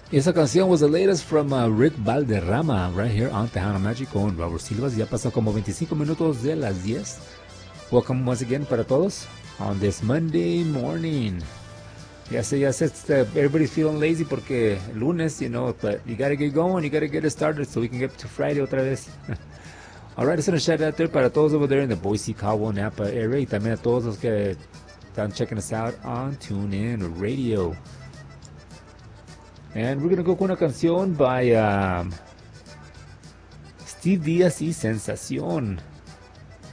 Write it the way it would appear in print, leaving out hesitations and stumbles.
Esa canción was the latest from Rick Valderrama right here on Tejano Magic con Robert Silvas. Ya pasó como 25 minutos de las 10. Welcome once again para todos on this Monday morning. Ya sé, everybody's feeling lazy porque lunes, but you gotta get going, you gotta get it started so we can get to Friday otra vez. Alright, it's gonna shout out there para todos over there in the Boise, Cabo, Napa area y también a todos los que están checking us out on TuneIn Radio. And we're gonna go con una canción by Steve Díaz y Sensación.